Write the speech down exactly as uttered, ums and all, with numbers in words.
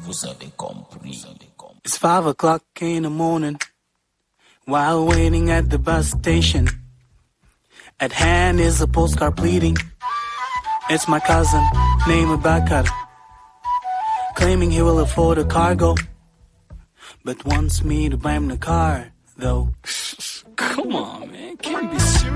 Vous avez compris. It's five o'clock in the morning, while waiting at the bus station. At hand is a postcard pleading. It's my cousin, named Bakar, claiming he will afford a cargo, but wants me to buy him the car, though. Come on, man. Can't be serious.